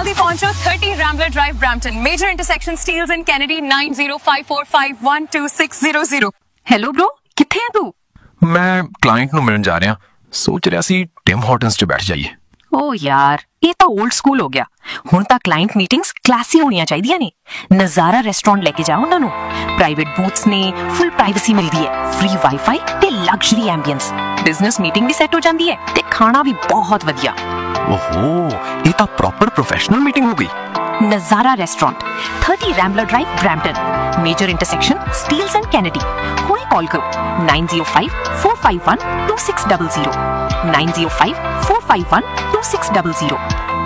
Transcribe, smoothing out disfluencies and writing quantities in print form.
जल्दी पहुंचो 30 Rambler Drive, Brampton. Major intersection Steeles and Kennedy 9054512600. Hello bro, ਕਿੱਥੇ ਹੈ ਤੂੰ? ਮੈਂ ਕਲਾਇੰਟ ਨੂੰ ਮਿਲਣ ਜਾ ਰਿਹਾ, ਸੋਚ ਰਿਹਾ ਸੀ ਟਿਮ ਹਾਰਟਨਸ 'ਚ ਬੈਠ ਜਾਈਏ। ਓ ਯਾਰ, ਇਹ ਤਾਂ 올ਡ ਸਕੂਲ ਹੋ ਗਿਆ। ਹੁਣ ਤਾਂ ਕਲਾਇੰਟ ਮੀਟਿੰਗਸ ਕਲਾਸੀ ਹੋਣੀਆਂ ਚਾਹੀਦੀਆਂ ਨੇ। ਨਜ਼ਾਰਾ ਰੈਸਟੋਰੈਂਟ ਲੈ ਕੇ ਜਾਓ ਉਹਨਾਂ ਨੂੰ। ਪ੍ਰਾਈਵੇਟ ਬੂਥਸ ਨੇ, ਫੁੱਲ ਪ੍ਰਾਈਵੇਸੀ ਮਿਲਦੀ ਹੈ, ਫ੍ਰੀ ਵਾਈਫਾਈ ਤੇ ਲਗਜ਼ਰੀ ਐਂਬੀਐਂਸ। ਬਿਜ਼ਨਸ ਮੀਟਿੰਗ ਵੀ ਸੈੱਟ ਹੋ ਜਾਂਦੀ ਹੈ ਤੇ ਖਾਣਾ ਵੀ ਬਹੁਤ ਵਧੀਆ। ਓਹੋ, ਇਹ ਤਾਂ ਪ੍ਰੋਪਰ ਪ੍ਰੋਫੈਸ਼ਨਲ ਮੀਟਿੰਗ ਹੋ ਗਈ। ਨਜ਼ਾਰਾ restaurant, 30 Rambler Drive, Brampton. Major intersection Steeles and Kennedy. ਹੁਣੇ ਕਾਲ ਕਰੋ 9054512600 9054512600।